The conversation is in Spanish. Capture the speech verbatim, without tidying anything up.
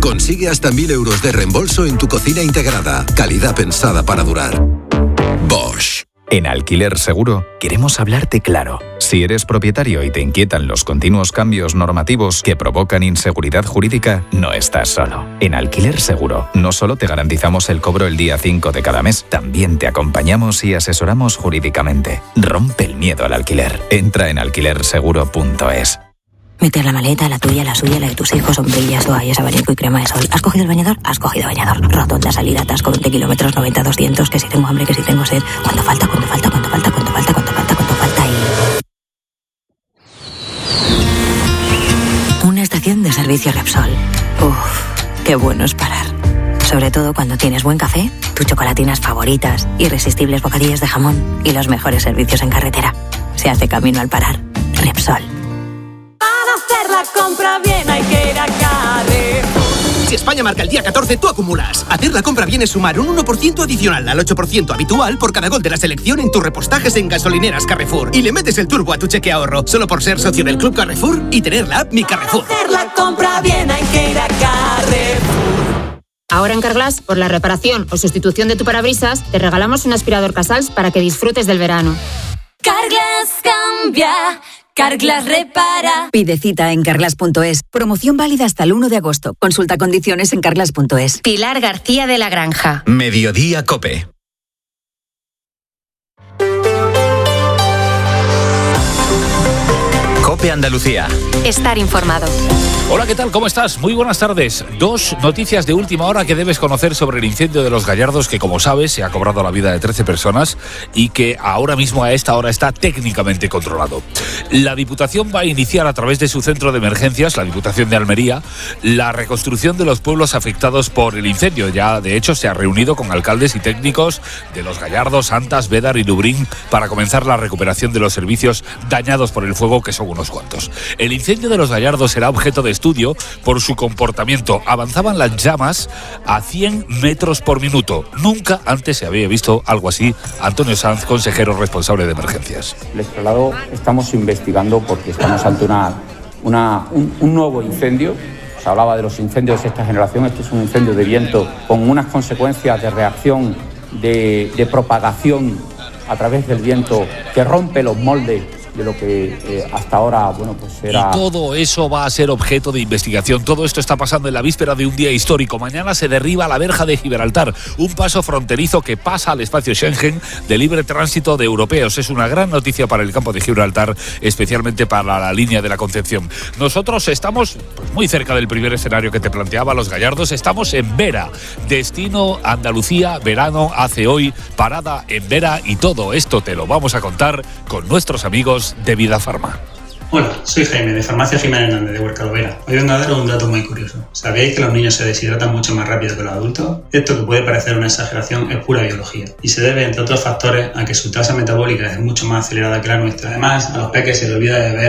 Consigue hasta mil euros de reembolso en tu cocina integrada. Calidad pensada para durar. Bosch. En Alquiler Seguro queremos hablarte claro. Si eres propietario y te inquietan los continuos cambios normativos que provocan inseguridad jurídica, no estás solo. En Alquiler Seguro no solo te garantizamos el cobro el día cinco de cada mes, también te acompañamos y asesoramos jurídicamente. Rompe el miedo al alquiler. Entra en alquiler seguro punto es. Meter la maleta, la tuya, la suya, la de tus hijos, sombrillas, toallas, abanico y crema de sol. ¿Has cogido el bañador? Has cogido bañador. Rotonda, salida, atasco, veinte kilómetros, noventa, doscientos, que si tengo hambre, que si tengo sed. ¿Cuánto falta, cuánto falta, cuánto falta, cuánto falta, cuánto falta, cuánto falta? Y... Una estación de servicio Repsol. Uff, qué bueno es parar. Sobre todo cuando tienes buen café, tus chocolatinas favoritas, irresistibles bocadillos de jamón y los mejores servicios en carretera. Se hace camino al parar. Repsol. Hacer la compra bien hay que ir a Carrefour. Si España marca el día catorce, tú acumulas. Hacer la compra bien es sumar un uno por ciento adicional al ocho por ciento habitual por cada gol de la selección en tus repostajes en gasolineras Carrefour. Y le metes el turbo a tu cheque ahorro, solo por ser socio del Club Carrefour y tener la app Mi Carrefour. Para hacer la compra bien hay que ir a Carrefour. Ahora en Carglass, por la reparación o sustitución de tu parabrisas, te regalamos un aspirador Casals para que disfrutes del verano. Carglass cambia. Carglass repara. Pide cita en carglass punto es. Promoción válida hasta el uno de agosto. Consulta condiciones en carglass punto es. Pilar García de la Granja. Mediodía Cope. Cope Andalucía. Estar informado. Hola, ¿qué tal? ¿Cómo estás? Muy buenas tardes. Dos noticias de última hora que debes conocer sobre el incendio de Los Gallardos, que como sabes se ha cobrado la vida de trece personas y que ahora mismo a esta hora está técnicamente controlado. La Diputación va a iniciar a través de su centro de emergencias, la Diputación de Almería, la reconstrucción de los pueblos afectados por el incendio. Ya de hecho se ha reunido con alcaldes y técnicos de Los Gallardos, Santas, Bédar y Lubrín para comenzar la recuperación de los servicios dañados por el fuego, que son unos cuantos. El incendio de Los Gallardos será objeto de estudio por su comportamiento. Avanzaban las llamas a cien metros por minuto. Nunca antes se había visto algo así. Antonio Sanz, consejero responsable de emergencias. Les traslado, estamos investigando porque estamos ante una, una, un, un nuevo incendio. Se hablaba de los incendios de esta generación. Este es un incendio de viento con unas consecuencias de reacción, de, de propagación a través del viento que rompe los moldes de lo que eh, hasta ahora, bueno, pues era... Y todo eso va a ser objeto de investigación. Todo esto está pasando en la víspera de un día histórico. Mañana se derriba la verja de Gibraltar, un paso fronterizo que pasa al espacio Schengen de libre tránsito de europeos. Es una gran noticia para el campo de Gibraltar, especialmente para la línea de la Concepción. Nosotros estamos pues, muy cerca del primer escenario que te planteaba, Los Gallardos. Estamos en Vera, destino Andalucía, verano hace hoy, parada en Vera, y todo esto te lo vamos a contar con nuestros amigos de Vida Farma. Hola, soy Jaime, de Farmacia Jiménez Hernández de Huerca Lovera. Hoy vengo a daros un dato muy curioso. ¿Sabéis que los niños se deshidratan mucho más rápido que los adultos? Esto, que puede parecer una exageración, es pura biología y se debe, entre otros factores, a que su tasa metabólica es mucho más acelerada que la nuestra. Además, a los peques se les olvida beber